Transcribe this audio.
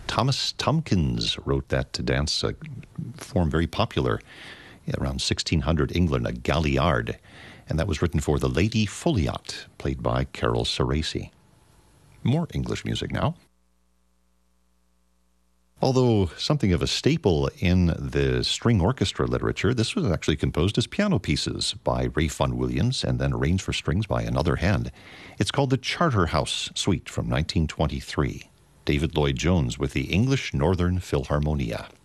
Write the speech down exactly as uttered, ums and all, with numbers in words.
Thomas Tomkins wrote that dance uh, form very popular around sixteen hundred England, a galliard. And that was written for the Lady Folliot, played by Carol Ceresi. More English music now. Although something of a staple in the string orchestra literature, this was actually composed as piano pieces by Ralph Vaughan Williams and then arranged for strings by another hand. It's called the Charterhouse Suite from nineteen twenty-three. David Lloyd Jones with the English Northern Philharmonia.